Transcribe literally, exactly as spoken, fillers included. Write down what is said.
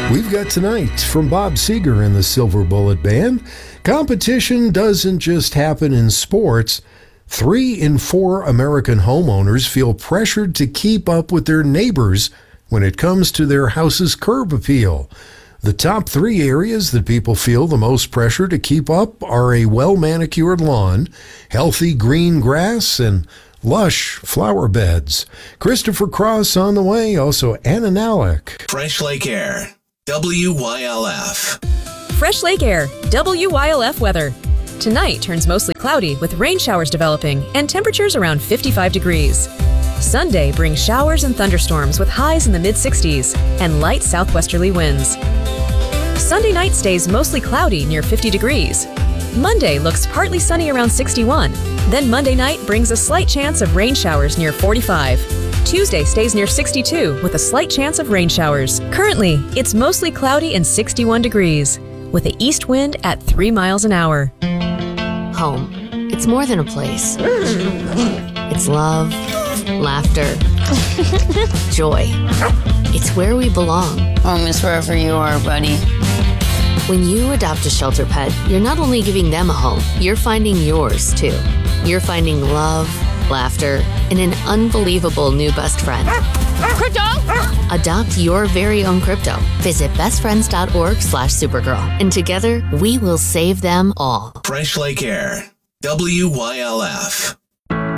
We've got tonight from Bob Seger and the Silver Bullet Band. Competition doesn't just happen in sports. Three in four American homeowners feel pressured to keep up with their neighbors when it comes to their house's curb appeal. The top three areas that people feel the most pressure to keep up are a well-manicured lawn, healthy green grass, and lush flower beds. Christopher Cross on the way, also Anna Nalick. Fresh Lake Air, W Y L F. Fresh Lake Air, W Y L F weather. Tonight turns mostly cloudy with rain showers developing and temperatures around fifty-five degrees. Sunday brings showers and thunderstorms with highs in the mid sixties and light southwesterly winds. Sunday night stays mostly cloudy near fifty degrees. Monday looks partly sunny around sixty-one. Then Monday night brings a slight chance of rain showers near forty-five. Tuesday stays near sixty-two with a slight chance of rain showers. Currently, it's mostly cloudy and sixty-one degrees with an east wind at three miles an hour. Home. It's more than a place. It's love, laughter, joy. It's where we belong. Home is wherever you are, buddy. When you adopt a shelter pet, you're not only giving them a home, you're finding yours too. You're finding love, laughter, and an unbelievable new best friend. Crypto! Adopt your very own crypto. Visit bestfriends.org slash supergirl. And together, we will save them all. Fresh Lake Air, W Y L F.